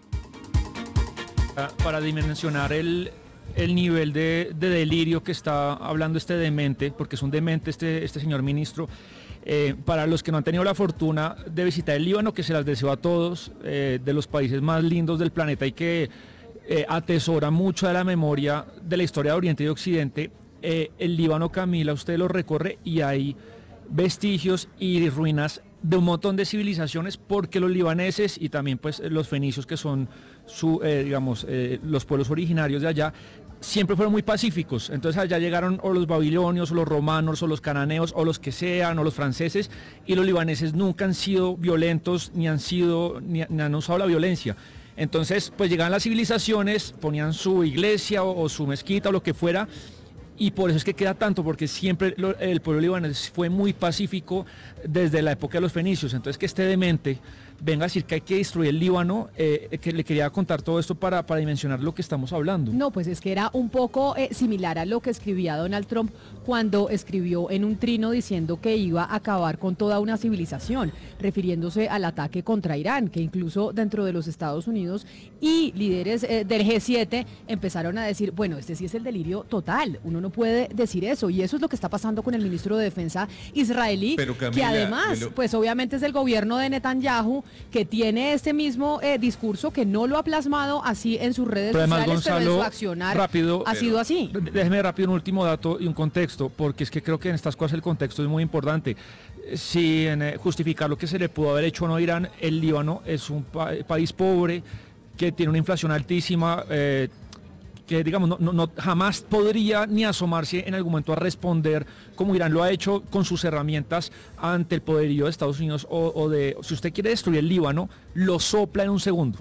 [SPEAKER 4] Para dimensionar el el nivel de, de delirio que está hablando este demente, porque es un demente este, este señor ministro, eh, para los que no han tenido la fortuna de visitar el Líbano, que se las deseo a todos, eh, de los países más lindos del planeta y que eh, atesora mucho de la memoria de la historia de Oriente y Occidente, eh, el Líbano, Camila, usted lo recorre y hay vestigios y ruinas de un montón de civilizaciones, porque los libaneses y también pues los fenicios, que son su, eh, digamos, eh, los pueblos originarios de allá, siempre fueron muy pacíficos. Entonces allá llegaron o los babilonios, o los romanos, o los cananeos, o los que sean, o los franceses, y los libaneses nunca han sido violentos, ni han sido, ni, ni han usado la violencia. Entonces, pues llegaban las civilizaciones, ponían su iglesia o, o su mezquita o lo que fuera, y por eso es que queda tanto, porque siempre lo, el pueblo libanés fue muy pacífico desde la época de los fenicios. Entonces, que este demente venga a decir que hay que destruir el Líbano, eh, que le quería contar todo esto para, para dimensionar lo que estamos hablando.
[SPEAKER 2] No, pues es que era un poco eh, similar a lo que escribía Donald Trump cuando escribió en un trino diciendo que iba a acabar con toda una civilización, refiriéndose al ataque contra Irán, que incluso dentro de los Estados Unidos y líderes eh, del G siete empezaron a decir, bueno, este sí es el delirio total, uno no puede decir eso, y eso es lo que está pasando con el ministro de Defensa israelí,
[SPEAKER 5] Pero, Camila,
[SPEAKER 2] que además,
[SPEAKER 5] lo...
[SPEAKER 2] pues obviamente es el gobierno de Netanyahu, que tiene este mismo eh, discurso, que no lo ha plasmado así en sus redes
[SPEAKER 4] pero además,
[SPEAKER 2] sociales,
[SPEAKER 4] Gonzalo,
[SPEAKER 2] pero en su accionar
[SPEAKER 4] rápido,
[SPEAKER 2] ha sido así.
[SPEAKER 4] Déjeme rápido un último dato y un contexto, porque es que creo que en estas cosas el contexto es muy importante. Sin eh, justificar lo que se le pudo haber hecho o no a Irán, el Líbano es un pa país pobre, que tiene una inflación altísima, eh, que digamos no, no, no jamás podría ni asomarse en algún momento a responder como Irán lo ha hecho con sus herramientas ante el poderío de Estados Unidos o, o de, si usted quiere destruir el Líbano, lo sopla en un segundo.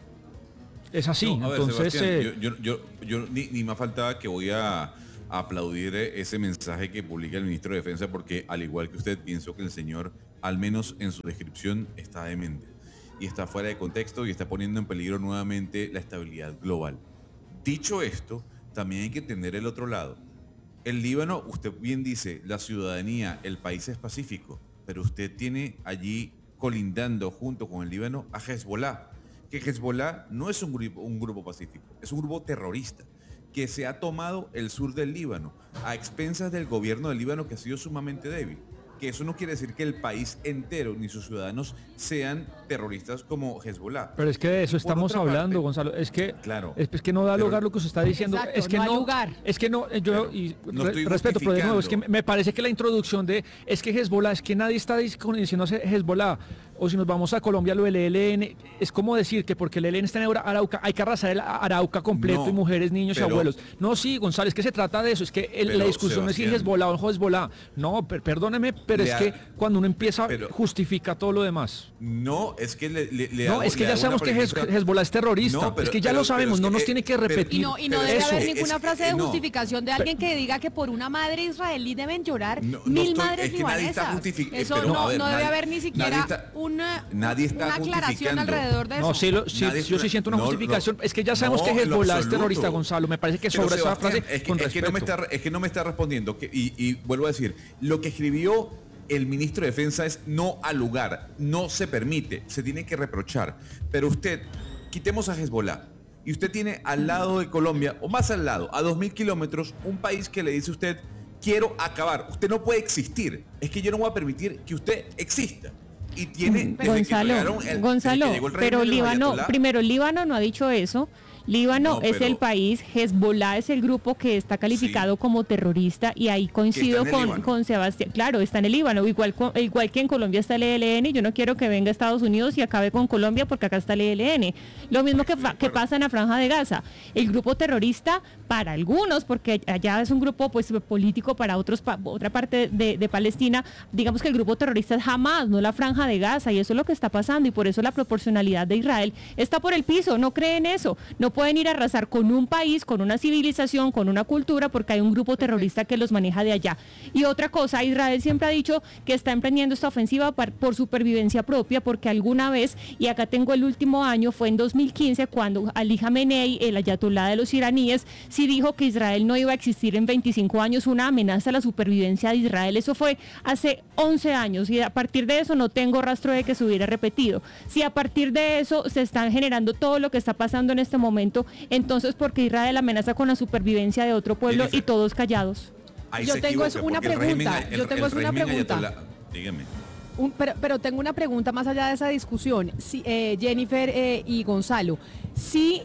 [SPEAKER 4] Es así,
[SPEAKER 5] no, a ver,
[SPEAKER 4] entonces...
[SPEAKER 5] Sebastián,
[SPEAKER 4] Eh,
[SPEAKER 5] yo, yo, yo, yo ni, ni más faltaba que voy a, a aplaudir ese mensaje que publica el ministro de Defensa, porque al igual que usted, pienso que el señor, al menos en su descripción, está demente y está fuera de contexto y está poniendo en peligro nuevamente la estabilidad global. Dicho esto, también hay que entender el otro lado. El Líbano, usted bien dice, la ciudadanía, el país es pacífico, pero usted tiene allí colindando junto con el Líbano a Hezbollah, que Hezbollah no es un grupo, un grupo pacífico, es un grupo terrorista que se ha tomado el sur del Líbano a expensas del gobierno del Líbano, que ha sido sumamente débil. Que eso no quiere decir que el país entero ni sus ciudadanos sean terroristas como Hezbollah.
[SPEAKER 4] Pero es que de eso estamos hablando, parte, Gonzalo. Es que,
[SPEAKER 5] claro,
[SPEAKER 4] es, es que no da
[SPEAKER 5] pero,
[SPEAKER 4] lugar lo que usted está diciendo.
[SPEAKER 2] Exacto,
[SPEAKER 4] es que
[SPEAKER 2] no,
[SPEAKER 4] no,
[SPEAKER 2] da lugar.
[SPEAKER 4] Es que no, yo y
[SPEAKER 5] no
[SPEAKER 4] re, respeto, pero de nuevo, es que me parece que la introducción de es que Hezbollah, es que nadie está diciendo Hezbollah. O si nos vamos a Colombia, lo del E L N, es como decir que porque el E L N está en Arauca, hay que arrasar el Arauca completo, no, y mujeres, niños pero, y abuelos. No, sí, Gonzalo, es que se trata de eso, es que el, pero, la discusión no es si Hezbollah o no Hezbollah. No, per, perdóneme, pero es que cuando uno empieza, pero, justifica todo lo demás.
[SPEAKER 5] No, es que le, le, le
[SPEAKER 4] No,
[SPEAKER 5] hago,
[SPEAKER 4] es que ya sabemos que Hezbollah es terrorista, no, pero, es que ya pero, lo sabemos, es que, no nos tiene que repetir.
[SPEAKER 2] Y no, y no debe eso. haber ninguna es, frase de no, justificación de alguien que diga que por una madre israelí deben llorar no, mil estoy, madres libanesas. Eso
[SPEAKER 5] pero,
[SPEAKER 2] no,
[SPEAKER 5] ver,
[SPEAKER 2] no debe
[SPEAKER 5] nadie,
[SPEAKER 2] haber ni siquiera
[SPEAKER 5] está,
[SPEAKER 2] una...
[SPEAKER 5] Nadie está
[SPEAKER 2] una aclaración alrededor de eso.
[SPEAKER 4] No, sí, lo, sí yo sí siento una no, justificación. No, es que ya sabemos no, que Hezbollah es terrorista, Gonzalo. Me parece que sobra esa frase
[SPEAKER 5] es que,
[SPEAKER 4] con
[SPEAKER 5] es
[SPEAKER 4] respeto.
[SPEAKER 5] Que no me está, es que no me está respondiendo. Que, y, y vuelvo a decir, lo que escribió el ministro de Defensa es no al lugar. No se permite. Se tiene que reprochar. Pero usted, quitemos a Hezbollah. Y usted tiene al lado de Colombia, o más al lado, a dos mil kilómetros, un país que le dice a usted, quiero acabar. Usted no puede existir. Es que yo no voy a permitir que usted exista. Y tiene
[SPEAKER 8] Gonzalo,
[SPEAKER 5] el,
[SPEAKER 8] Gonzalo, pero Líbano, primero Líbano no ha dicho eso. Líbano no, es pero, el país, Hezbollah es el grupo que está calificado sí, como terrorista y ahí coincido con, con Sebastián. Claro, está en el Líbano, igual, igual que en Colombia está el E L N, y yo no quiero que venga a Estados Unidos y acabe con Colombia porque acá está el E L N. Lo mismo que, que pasa en la Franja de Gaza. El grupo terrorista para algunos, porque allá es un grupo pues político, para otros, pa, otra parte de, de Palestina, digamos que el grupo terrorista es Hamas, no la Franja de Gaza, y eso es lo que está pasando, y por eso la proporcionalidad de Israel está por el piso. No creen eso, no pueden ir a arrasar con un país, con una civilización, con una cultura, porque hay un grupo terrorista que los maneja de allá. Y otra cosa, Israel siempre ha dicho que está emprendiendo esta ofensiva por, por supervivencia propia, porque alguna vez, y acá tengo el último año, fue en dos mil quince, cuando Ali Khamenei, el ayatolá de los iraníes, sí dijo que Israel no iba a existir en veinticinco años, una amenaza a la supervivencia de Israel. Eso fue hace once años, y a partir de eso no tengo rastro de que se hubiera repetido. Si a partir de eso se están generando todo lo que está pasando en este momento, entonces ¿por qué Israel amenaza con la supervivencia de otro pueblo y todos callados?
[SPEAKER 2] Yo tengo es una pregunta, yo tengo es una pregunta.
[SPEAKER 5] Dígame.
[SPEAKER 2] Un, pero, pero tengo una pregunta más allá de esa discusión, si, eh, Jennifer eh, y Gonzalo. Si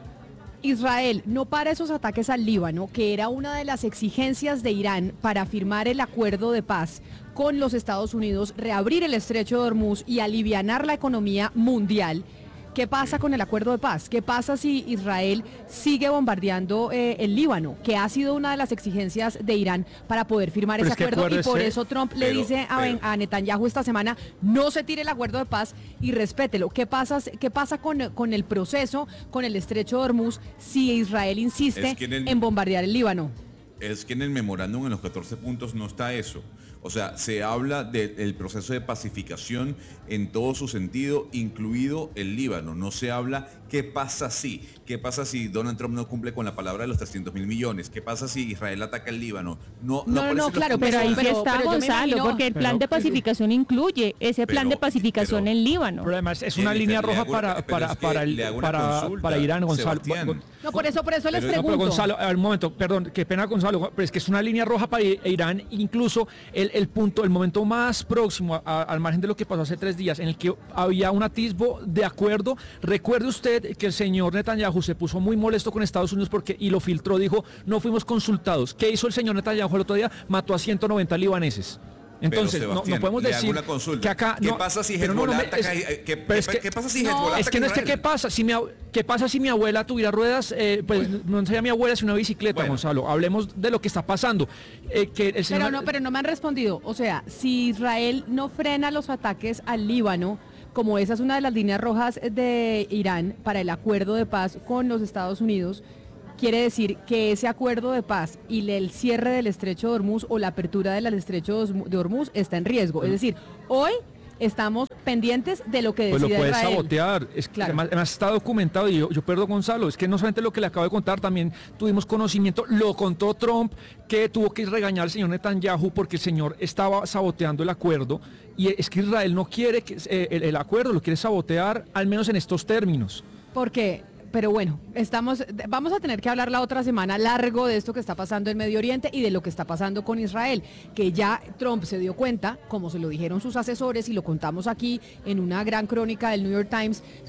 [SPEAKER 2] Israel no para esos ataques al Líbano, que era una de las exigencias de Irán para firmar el acuerdo de paz con los Estados Unidos, reabrir el estrecho de Hormuz y alivianar la economía mundial, ¿qué pasa con el acuerdo de paz? ¿Qué pasa si Israel sigue bombardeando eh, el Líbano? Que ha sido una de las exigencias de Irán para poder firmar
[SPEAKER 4] Pero
[SPEAKER 2] ese
[SPEAKER 4] es que
[SPEAKER 2] acuerdo y por
[SPEAKER 4] acuérdese-
[SPEAKER 2] eso Trump le
[SPEAKER 5] pero-
[SPEAKER 2] dice a,
[SPEAKER 5] pero-
[SPEAKER 2] a Netanyahu esta semana, no se tire el acuerdo de paz y respételo. ¿Qué pasa, qué pasa con, con el proceso, con el estrecho de Hormuz, si Israel insiste
[SPEAKER 5] Es que en el-
[SPEAKER 2] en bombardear el Líbano?
[SPEAKER 5] Es que en el memorándum, en los catorce puntos, no está eso. O sea, se habla de- del proceso de pacificación en todo su sentido, incluido el Líbano. No se habla qué pasa si, qué pasa si Donald Trump no cumple con la palabra de los trescientos mil millones, qué pasa si Israel ataca el Líbano. No,
[SPEAKER 2] No, no,
[SPEAKER 5] aparecen
[SPEAKER 2] no,
[SPEAKER 5] los
[SPEAKER 2] claro,
[SPEAKER 5] puntos.
[SPEAKER 8] Pero ahí sí
[SPEAKER 2] pero-
[SPEAKER 8] está
[SPEAKER 2] pero yo me
[SPEAKER 8] Gonzalo,
[SPEAKER 2] imagino-
[SPEAKER 8] porque el plan
[SPEAKER 4] Pero-
[SPEAKER 8] de pacificación incluye ese plan
[SPEAKER 5] Pero-
[SPEAKER 8] de pacificación
[SPEAKER 5] pero-
[SPEAKER 8] en Líbano.
[SPEAKER 4] Pero además es
[SPEAKER 5] Sí,
[SPEAKER 4] una
[SPEAKER 5] le-
[SPEAKER 4] línea
[SPEAKER 5] le
[SPEAKER 4] roja
[SPEAKER 5] hago una-
[SPEAKER 4] para,
[SPEAKER 5] pero
[SPEAKER 4] para,
[SPEAKER 5] es que
[SPEAKER 4] para, el-
[SPEAKER 5] le hago una
[SPEAKER 4] para,
[SPEAKER 5] consulta,
[SPEAKER 4] para Irán, Gonzalo.
[SPEAKER 5] Sebastián.
[SPEAKER 2] No, por eso, por eso les
[SPEAKER 5] Pero-
[SPEAKER 4] No,
[SPEAKER 2] pregunto.
[SPEAKER 4] pero Gonzalo, a ver, un momento, perdón, qué pena Gonzalo, pero es que es una línea roja para I- Irán, incluso el, el punto, el momento más próximo a- a- al margen de lo que pasó hace tres días, en el que había un atisbo de acuerdo. Recuerde usted que el señor Netanyahu se puso muy molesto con Estados Unidos porque, y lo filtró, dijo, no fuimos consultados. ¿Qué hizo el señor Netanyahu el otro día? Mató a ciento noventa libaneses. Entonces,
[SPEAKER 5] Pero,
[SPEAKER 4] no, no
[SPEAKER 5] Sebastián,
[SPEAKER 4] podemos
[SPEAKER 5] le hago
[SPEAKER 4] decir
[SPEAKER 5] una consulta.
[SPEAKER 4] que acá...
[SPEAKER 5] ¿Qué
[SPEAKER 4] no,
[SPEAKER 5] pasa si
[SPEAKER 4] pero no, no
[SPEAKER 5] Hezbollah
[SPEAKER 4] me-
[SPEAKER 5] ataca-
[SPEAKER 4] es-
[SPEAKER 5] eh, qué-
[SPEAKER 4] pero es
[SPEAKER 5] qué-
[SPEAKER 4] que-
[SPEAKER 5] qué pasa si
[SPEAKER 2] No,
[SPEAKER 5] Hezbollah
[SPEAKER 4] Es que
[SPEAKER 5] ataca
[SPEAKER 4] no es que
[SPEAKER 5] Israel?
[SPEAKER 4] qué pasa, si mi, ab- qué pasa si mi abuela tuviera ruedas, eh, pues no sería mi abuela sino una bicicleta,
[SPEAKER 5] Bueno.
[SPEAKER 4] Gonzalo. Hablemos de lo que está pasando. Eh, que el señor-
[SPEAKER 2] Pero no, pero no me han respondido. O sea, si Israel no frena los ataques al Líbano, como esa es una de las líneas rojas de Irán para el acuerdo de paz con los Estados Unidos, quiere decir que ese acuerdo de paz y le- el cierre del estrecho de Hormuz o la apertura del estrecho de Hormuz está en riesgo. Es decir, hoy estamos pendientes de lo que
[SPEAKER 4] Pues lo
[SPEAKER 2] decida
[SPEAKER 4] puede
[SPEAKER 2] Israel.
[SPEAKER 4] sabotear. Es que
[SPEAKER 2] Claro.
[SPEAKER 4] además, además está documentado y yo, yo perdón Gonzalo, es que no solamente lo que le acabo de contar, también tuvimos conocimiento, lo contó Trump, que tuvo que regañar al señor Netanyahu porque el señor estaba saboteando el acuerdo y es que Israel no quiere que, eh, el, el acuerdo, lo quiere sabotear, al menos en estos términos.
[SPEAKER 2] Porque, pero bueno, estamos, vamos a tener que hablar la otra semana largo de esto que está pasando en Medio Oriente y de lo que está pasando con Israel, que ya Trump se dio cuenta, como se lo dijeron sus asesores y lo contamos aquí en una gran crónica del New York Times,